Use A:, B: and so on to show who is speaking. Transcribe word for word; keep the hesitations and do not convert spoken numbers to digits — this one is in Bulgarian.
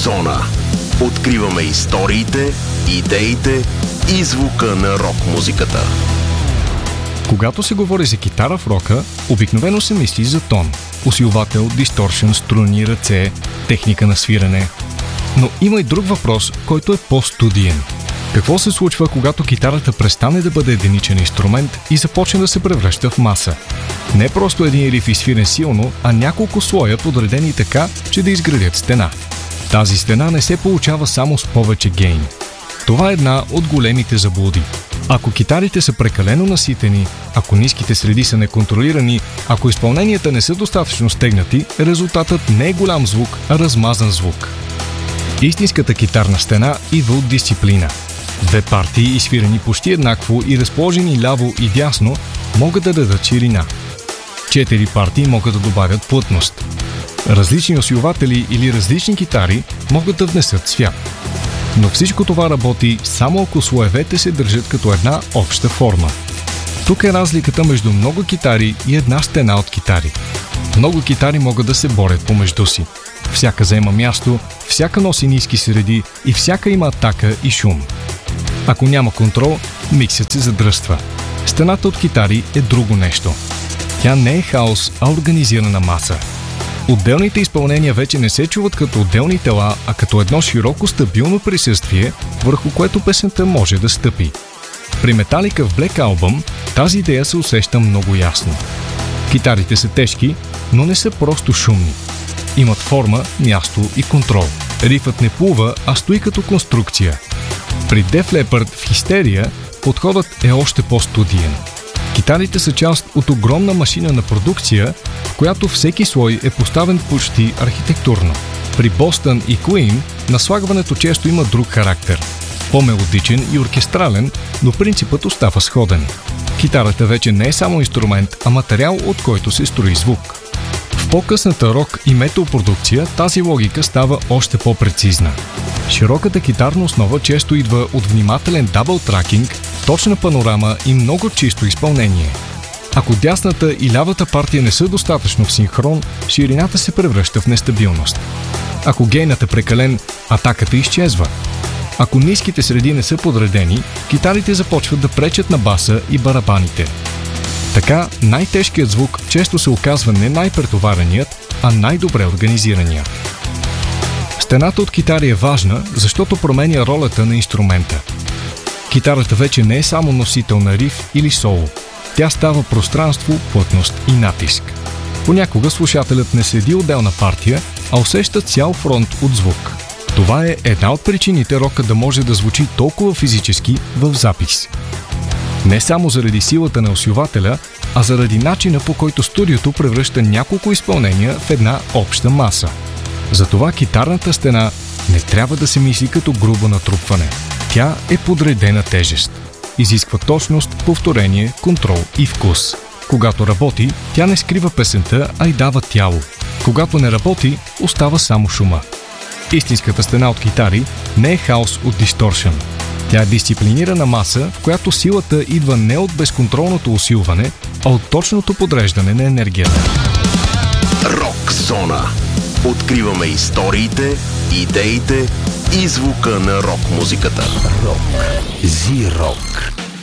A: Зона. Откриваме историите, идеите и звука на рок-музиката.
B: Когато се говори за китара в рока, обикновено се мисли за тон, усилвател, дисторшън, струни, ръце, техника на свирене. Но има и друг въпрос, който е по-студиен. Какво се случва, когато китарата престане да бъде единичен инструмент и започне да се превръща в маса? Не просто един риф изсвирен силно, а няколко слоя подредени така, че да изградят стена. Тази стена не се получава само с повече гейн. Това е една от големите заблуди. Ако китарите са прекалено наситени, ако ниските среди са неконтролирани, ако изпълненията не са достатъчно стегнати, резултатът не е голям звук, а размазан звук. Истинската китарна стена идва от дисциплина. Две партии, изсвирени почти еднакво и разположени ляво и дясно, могат да дадат ширина. Четири партии могат да добавят плътност. Различни усилватели или различни китари могат да внесат цвят. Но всичко това работи само ако слоевете се държат като една обща форма. Тук е разликата между много китари и една стена от китари. Много китари могат да се борят помежду си. Всяка заема място, всяка носи ниски среди и всяка има атака и шум. Ако няма контрол, миксът се задръства. Стената от китари е друго нещо. Тя не е хаос, а организирана маса. Отделните изпълнения вече не се чуват като отделни тела, а като едно широко стабилно присъствие, върху което песента може да стъпи. При Metallica в Black Album тази идея се усеща много ясно. Китарите са тежки, но не са просто шумни. Имат форма, място и контрол. Рифът не плува, а стои като конструкция. При Def Leppard в Hysteria подходът е още по-студиен. Китарите са част от огромна машина на продукция, в която всеки слой е поставен почти архитектурно. При Boston и Queen наслагването често има друг характер. По-мелодичен и оркестрален, но принципът остава сходен. Китарата вече не е само инструмент, а материал, от който се строи звук. В по-късната рок и метал продукция тази логика става още по-прецизна. Широката китарна основа често идва от внимателен дабъл тракинг, точна панорама и много чисто изпълнение. Ако дясната и лявата партия не са достатъчно в синхрон, ширината се превръща в нестабилност. Ако гейнът е прекален, атаката изчезва. Ако ниските среди не са подредени, китарите започват да пречат на баса и барабаните. Така, най-тежкият звук често се оказва не най-претовареният, а най-добре организираният. Стената от китари е важна, защото променя ролята на инструмента. Китарата вече не е само носител на риф или соло. Тя става пространство, плътност и натиск. Понякога слушателят не следи отделна партия, а усеща цял фронт от звук. Това е една от причините рока да може да звучи толкова физически в запис. Не само заради силата на усилвателя, а заради начина, по който студиото превръща няколко изпълнения в една обща маса. Затова китарната стена не трябва да се мисли като грубо натрупване. Тя е подредена тежест. Изисква точност, повторение, контрол и вкус. Когато работи, тя не скрива песента, а й дава тяло. Когато не работи, остава само шума. Истинската стена от китари не е хаос от дисторшън. Тя е дисциплинирана маса, в която силата идва не от безконтролното усилване, а от точното подреждане на енергията.
A: Рок зона. Откриваме историите, идеите и звука на рок-музиката. Рок. Зи-рок.